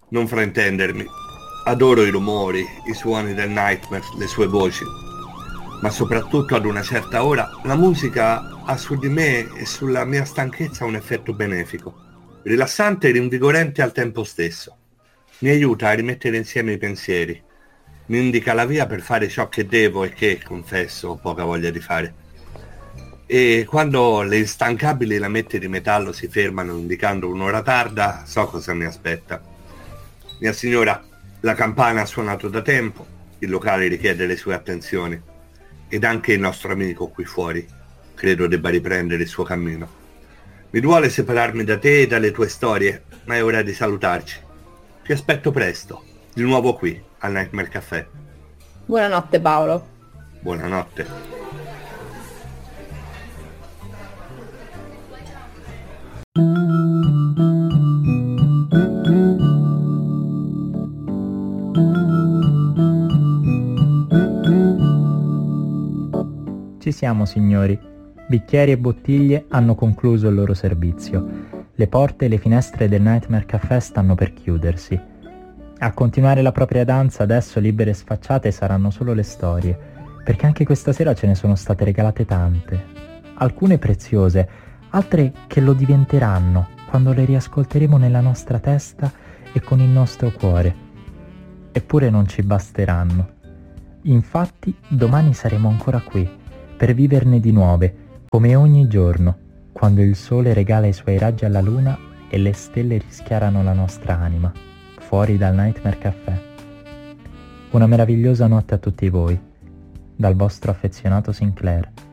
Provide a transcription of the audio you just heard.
Non fraintendermi, adoro i rumori, i suoni del Nightmare, le sue voci, ma soprattutto ad una certa ora la musica ha su di me e sulla mia stanchezza un effetto benefico, rilassante e rinvigorente al tempo stesso. Mi aiuta a rimettere insieme i pensieri, mi indica la via per fare ciò che devo e che, confesso, ho poca voglia di fare. E quando le instancabili lamette di metallo si fermano indicando un'ora tarda, so cosa mi aspetta. Mia signora, la campana ha suonato da tempo, il locale richiede le sue attenzioni ed anche il nostro amico qui fuori credo debba riprendere il suo cammino. Mi duole separarmi da te e dalle tue storie, ma è ora di salutarci. Ti aspetto presto, di nuovo qui, al Nightmare Café. Buonanotte Paolo. Buonanotte. Ci siamo, signori. Bicchieri e bottiglie hanno concluso il loro servizio. Le porte e le finestre del Nightmare Café stanno per chiudersi. A continuare la propria danza adesso, libere e sfacciate, saranno solo le storie, perché anche questa sera ce ne sono state regalate tante. Alcune preziose, altre che lo diventeranno quando le riascolteremo nella nostra testa e con il nostro cuore. Eppure non ci basteranno. Infatti, domani saremo ancora qui, per viverne di nuove, come ogni giorno, quando il sole regala i suoi raggi alla luna e le stelle rischiarano la nostra anima, fuori dal Nightmare Café. Una meravigliosa notte a tutti voi, dal vostro affezionato Sinclair.